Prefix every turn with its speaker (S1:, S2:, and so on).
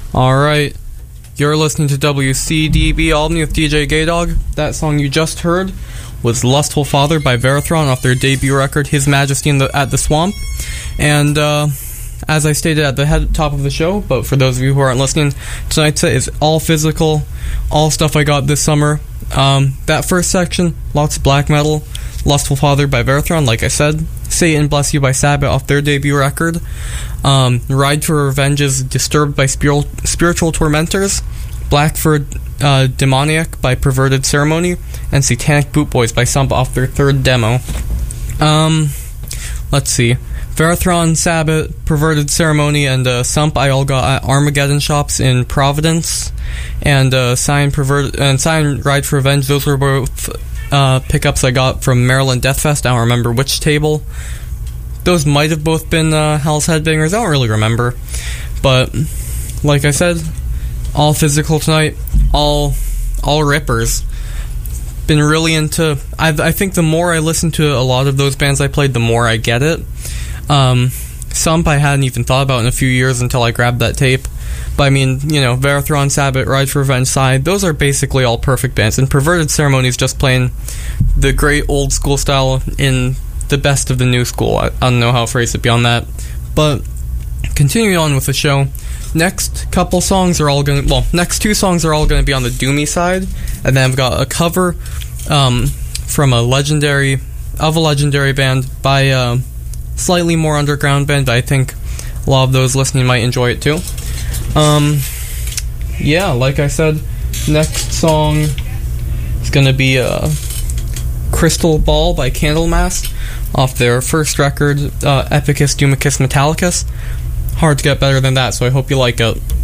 S1: Alright, you're listening to WCDB Albany with DJ Gaydog. That song you just heard was Lustful Father by Verathron off their debut record, His Majesty at the Swamp. And as I stated at the top of the show, but for those of you who aren't listening, tonight's set is all physical, all stuff I got this summer. That first section, lots of black metal, Lustful Father by Verathron, like I said. Satan Bless You by Sabbath off their debut record. Ride to Revenge's Disturbed by Spiritual Tormentors. Blackford Demoniac by Perverted Ceremony. And Satanic Boot Boys by Sump off their third demo. Let's see. Verathron, Sabbath, Perverted Ceremony, and Sump I all got at Armageddon shops in Providence. And Sign Ride for Revenge, those were both pickups I got from Maryland Deathfest. I don't remember which table. Those might have both been Hell's Headbangers. I don't really remember. But, like I said, all physical tonight. All rippers. Been really into... I think the more I listen to a lot of those bands I played, the more I get it. Sump I hadn't even thought about in a few years until I grabbed that tape. But I mean, Verathron, Sabbath, Ride for Revenge, Side, those are basically all perfect bands. And Perverted Ceremony is just playing the great old school style in the best of the new school. I don't know how to phrase it beyond that. But continuing on with the show, next two songs are all going to be on the doomy side. And then I've got a cover from a legendary band by a slightly more underground band, but I think a lot of those listening might enjoy it too. Like I said, next song is going to be Crystal Ball by Candlemass off their first record, Epicus Dumicus Metallicus. Hard to get better than that, so I hope you like it.